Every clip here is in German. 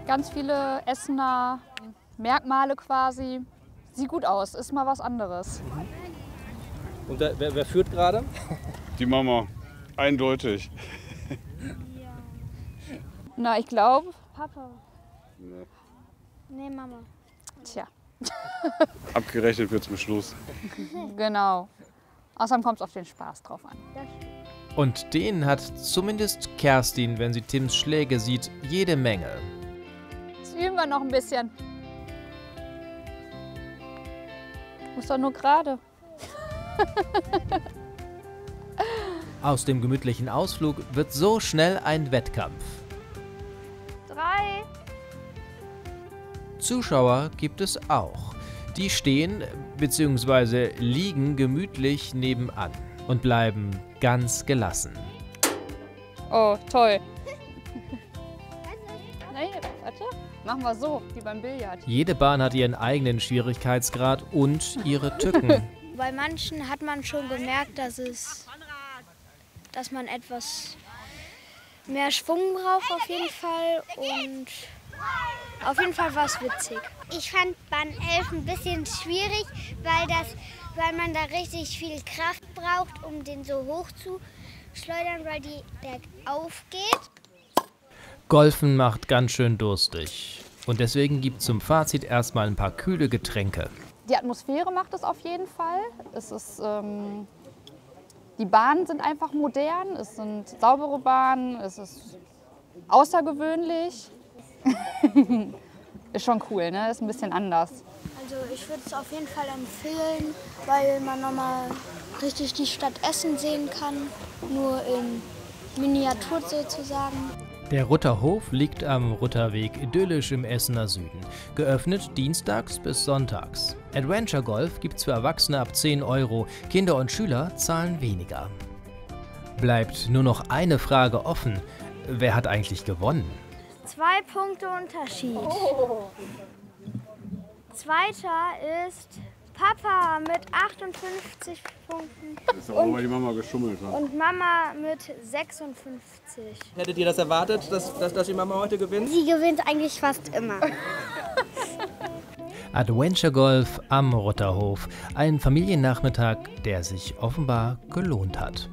Ganz viele Essener Merkmale quasi. Sieht gut aus, ist mal was anderes. Und wer führt gerade? Die Mama, eindeutig. Na, ich glaube, Papa. Nee, Mama. tja, Abgerechnet wird zum Schluss. genau. Außerdem kommt es auf den Spaß drauf an. Und den hat zumindest Kerstin, wenn sie Tims Schläge sieht, jede Menge. Jetzt üben wir noch ein bisschen. Muss doch nur gerade. Aus dem gemütlichen Ausflug wird so schnell ein Wettkampf. 3. Zuschauer gibt es auch. Die stehen bzw. liegen gemütlich nebenan und bleiben ganz gelassen. Oh, toll. Nee, warte. Machen wir so, wie beim Billard. Jede Bahn hat ihren eigenen Schwierigkeitsgrad und ihre Tücken. Bei manchen hat man schon gemerkt, dass man etwas mehr Schwung braucht auf jeden Fall. Und auf jeden Fall war es witzig. Ich fand Bahn 11 ein bisschen schwierig, weil man da richtig viel Kraft braucht, um den so hoch zu schleudern, weil die bergauf geht. Golfen macht ganz schön durstig. Und deswegen gibt es zum Fazit erstmal ein paar kühle Getränke. Die Atmosphäre macht es auf jeden Fall. Es ist, die Bahnen sind einfach modern, es sind saubere Bahnen, es ist außergewöhnlich. Ist schon cool, ne? Ist ein bisschen anders. Also ich würde es auf jeden Fall empfehlen, weil man nochmal richtig die Stadt Essen sehen kann, nur in Miniatur sozusagen. Der Rutterhof liegt am Rutterweg idyllisch im Essener Süden. Geöffnet dienstags bis sonntags. Adventure Golf gibt's für Erwachsene ab 10 €. Kinder und Schüler zahlen weniger. Bleibt nur noch eine Frage offen. Wer hat eigentlich gewonnen? 2 Punkte Unterschied. Zweiter ist Papa mit 58 Punkten Das ist auch, weil die Mama geschummelt hat. und Mama mit 56. Hättet ihr das erwartet, dass die Mama heute gewinnt? Sie gewinnt eigentlich fast immer. Adventure Golf am Rutterhof. Ein Familiennachmittag, der sich offenbar gelohnt hat.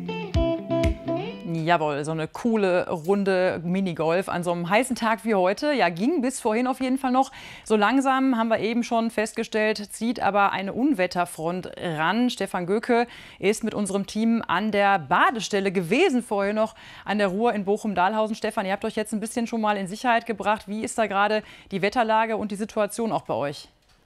Jawohl, so eine coole Runde Minigolf an so einem heißen Tag wie heute. Ja, ging bis vorhin auf jeden Fall noch. So langsam, haben wir eben schon festgestellt, zieht aber eine Unwetterfront ran. Stefan Göke ist mit unserem Team an der Badestelle gewesen, vorher noch an der Ruhr in Bochum-Dahlhausen. Stefan, ihr habt euch jetzt ein bisschen schon mal in Sicherheit gebracht. Wie ist da gerade die Wetterlage und die Situation auch bei euch?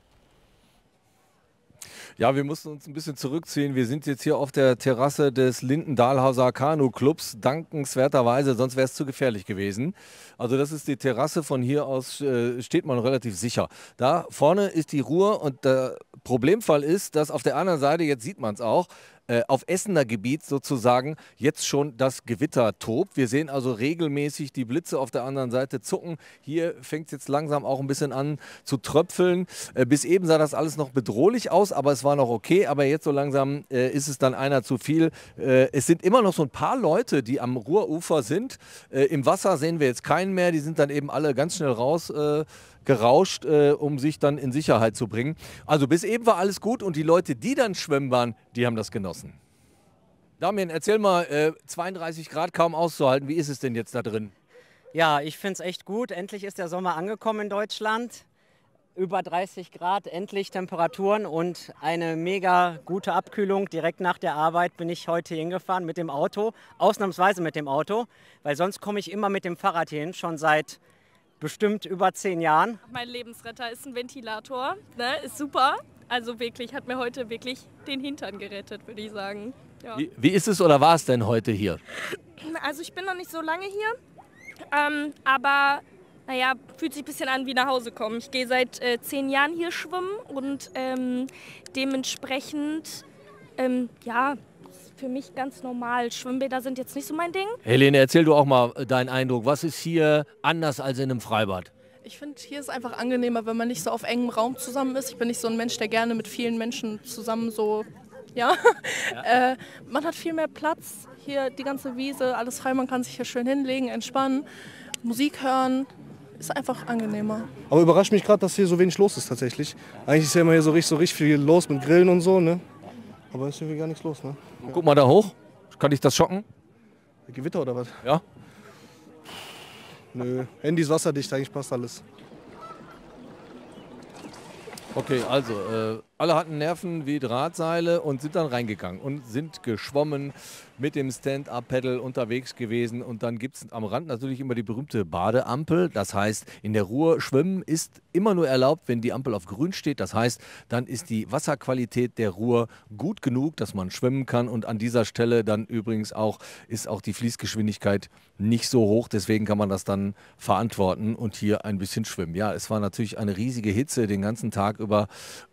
Ja, wir mussten uns ein bisschen zurückziehen. Wir sind jetzt hier auf der Terrasse des Linden-Dahlhauser Kanu-Clubs, dankenswerterweise, sonst wäre es zu gefährlich gewesen. Also das ist die Terrasse, von hier aus steht man relativ sicher. Da vorne ist die Ruhr und der Problemfall ist, dass auf der anderen Seite, jetzt sieht man es auch, auf Essener Gebiet sozusagen jetzt schon das Gewitter tobt. Wir sehen also regelmäßig die Blitze auf der anderen Seite zucken. Hier fängt es jetzt langsam auch ein bisschen an zu tröpfeln. Bis eben sah das alles noch bedrohlich aus, aber es war noch okay. Aber jetzt so langsam ist es dann einer zu viel. Es sind immer noch so ein paar Leute, die am Ruhrufer sind. Im Wasser sehen wir jetzt keinen mehr. Die sind dann eben alle ganz schnell raus. Gerauscht, um sich dann in Sicherheit zu bringen. Also bis eben war alles gut und die Leute, die dann schwimmen waren, die haben das genossen. Damian, erzähl mal, 32 Grad kaum auszuhalten, wie ist es denn jetzt da drin? Ja, ich finde es echt gut. Endlich ist der Sommer angekommen in Deutschland. Über 30 Grad, endlich Temperaturen und eine mega gute Abkühlung. Direkt nach der Arbeit bin ich heute hingefahren mit dem Auto, ausnahmsweise mit dem Auto, weil sonst komme ich immer mit dem Fahrrad hin, schon seit bestimmt über 10 Jahren. Mein Lebensretter ist ein Ventilator, ne? Ist super. Also wirklich, hat mir heute wirklich den Hintern gerettet, würde ich sagen. Ja. Wie ist es oder war es denn heute hier? Also ich bin noch nicht so lange hier, aber naja, fühlt sich ein bisschen an wie nach Hause kommen. Ich gehe seit 10 Jahren hier schwimmen und dementsprechend, ja, für mich ganz normal. Schwimmbäder sind jetzt nicht so mein Ding. Helene, erzähl du auch mal deinen Eindruck. Was ist hier anders als in einem Freibad? Ich finde, hier ist einfach angenehmer, wenn man nicht so auf engem Raum zusammen ist. Ich bin nicht so ein Mensch, der gerne mit vielen Menschen zusammen so, ja. Man hat viel mehr Platz. Hier die ganze Wiese, alles frei. Man kann sich hier schön hinlegen, entspannen, Musik hören. ist einfach angenehmer. Aber überrascht mich gerade, dass hier so wenig los ist tatsächlich. Eigentlich ist ja immer hier so richtig viel los mit Grillen und so, ne? Aber ist irgendwie gar nichts los, ne? Ja. Guck mal da hoch. Kann dich das schocken? Gewitter oder was? Ja. Nö, Handy ist wasserdicht, eigentlich passt alles. Okay, also alle hatten Nerven wie Drahtseile und sind dann reingegangen und sind geschwommen, mit dem Stand-Up-Paddle unterwegs gewesen. Und dann gibt es am Rand natürlich immer die berühmte Badeampel. Das heißt, in der Ruhr schwimmen ist immer nur erlaubt, wenn die Ampel auf grün steht. Das heißt, dann ist die Wasserqualität der Ruhr gut genug, dass man schwimmen kann. Und an dieser Stelle dann übrigens auch ist auch die Fließgeschwindigkeit nicht so hoch. Deswegen kann man das dann verantworten und hier ein bisschen schwimmen. Ja, es war natürlich eine riesige Hitze den ganzen Tag über.